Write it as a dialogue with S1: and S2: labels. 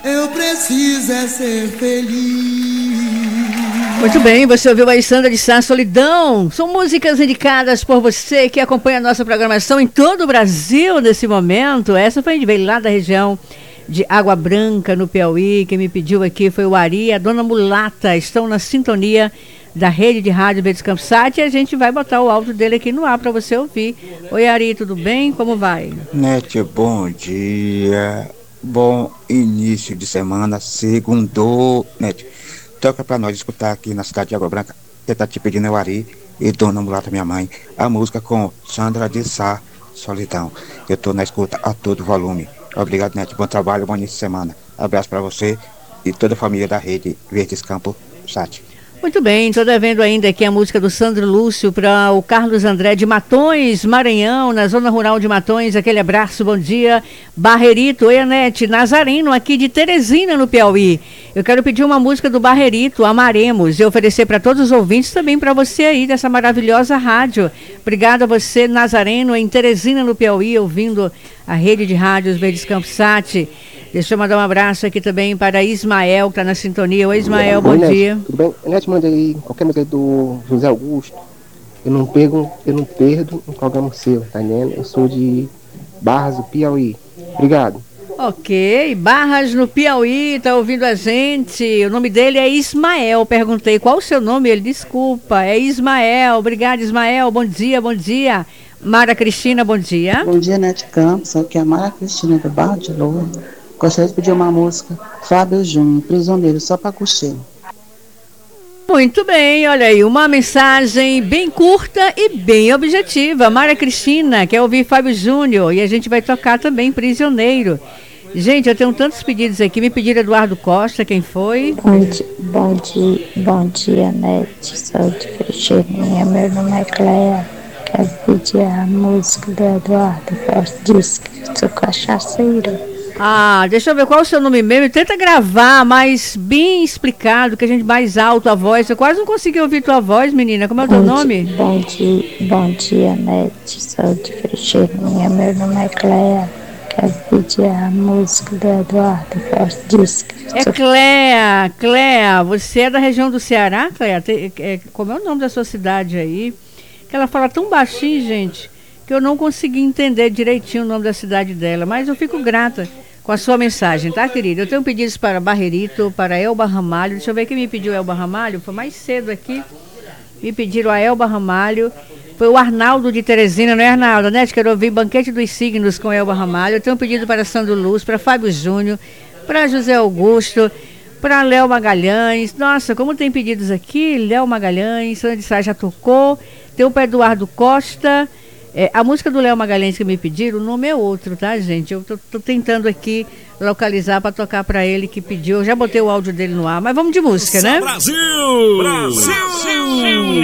S1: Eu preciso é ser feliz.
S2: Muito bem, você ouviu aí Sandra de Sá, Solidão. São músicas indicadas por você que acompanha a nossa programação em todo o Brasil nesse momento. Essa veio lá da região de Água Branca, no Piauí. Quem me pediu aqui foi o Ari e a Dona Mulata. Estão na sintonia da rede de rádio Verdes Campos Sat e a gente vai botar o áudio dele aqui no ar para você ouvir. Oi, Ari, tudo bem? Como vai?
S3: Nete, bom dia. Bom início de semana, segundou, Nete. Toca pra nós escutar aqui na cidade de Água Branca. Quem tá te pedindo é o Ari e Dona Mulata, minha mãe. A música com Sandra de Sá, Solidão. Eu tô na escuta a todo volume. Obrigado, Nete. Bom trabalho, bom início de semana. Abraço pra você e toda a família da rede Verdes Campos Sat.
S2: Muito bem, estou devendo ainda aqui a música do Sandro Lúcio para o Carlos André de Matões, Maranhão, na zona rural de Matões. Aquele abraço, bom dia. Barrerito, oi Anete, Nazareno, aqui de Teresina, no Piauí. Eu quero pedir uma música do Barrerito, Amaremos, e oferecer para todos os ouvintes, também para você aí dessa maravilhosa rádio. Obrigada a você, Nazareno, em Teresina, no Piauí, ouvindo a rede de rádios Verdes Campos Sat. Deixa eu mandar um abraço aqui também para Ismael, que está na sintonia. Oi, Ismael, bom dia.
S4: Tudo bem? Nete, manda aí qualquer música do José Augusto. Eu não perdo um programa seu, tá entendendo? Eu sou de Barras do Piauí. Obrigado.
S2: Ok, Barras no Piauí, tá ouvindo a gente. O nome dele é Ismael. Perguntei qual o seu nome, ele desculpa, é Ismael. Obrigada, Ismael. Bom dia, bom dia. Mara Cristina, bom dia.
S5: Bom dia, Nete Campos. Aqui é a Mara Cristina do Barro de Lourdes. Gostaria de pedir uma música, Fábio Júnior, Prisioneiro, só para curtir.
S2: Muito bem, olha aí, uma mensagem bem curta e bem objetiva. Mara Cristina quer ouvir Fábio Júnior e a gente vai tocar também Prisioneiro. Gente, eu tenho tantos pedidos aqui. Me pediram Eduardo Costa, quem foi?
S6: Bom dia, Nete. Sou de Freixeirinha, meu nome é Cléa. Quero pedir a música do Eduardo Costa, diz que sou cachaceiro.
S2: Ah, deixa eu ver qual é o seu nome mesmo. Tenta gravar mais bem explicado, que a gente mais alto a voz. Eu quase não consegui ouvir tua voz, menina. Como é o teu nome?
S6: Bom dia, Nete. Sou de Freixeirinha, meu nome é Cléa. Quero pedir a música do Eduardo Costa, diz que
S2: é Cléa, você é da região do Ceará, Cléa? Como é o nome da sua cidade aí? Que ela fala tão baixinho, gente, que eu não consegui entender direitinho o nome da cidade dela, mas eu fico grata com a sua mensagem, tá, querida? Eu tenho pedidos para Barrerito, para Elba Ramalho. Deixa eu ver quem me pediu Elba Ramalho. Foi mais cedo aqui. Me pediram a Elba Ramalho. Foi o Arnaldo de Teresina, não é, Arnaldo? Né? Quero ouvir Banquete dos Signos com Elba Ramalho. Eu tenho pedido para Sandro Luz, para Fábio Júnior, para José Augusto, para Léo Magalhães. Nossa, como tem pedidos aqui. Léo Magalhães, Sandra de Sá já tocou. Tem o para Eduardo Costa. A música do Léo Magalhães que me pediram, o nome é outro, tá, gente? Eu tô tentando aqui localizar para tocar para ele que pediu. Eu já botei o áudio dele no ar, mas vamos de música, né?
S7: Brasil!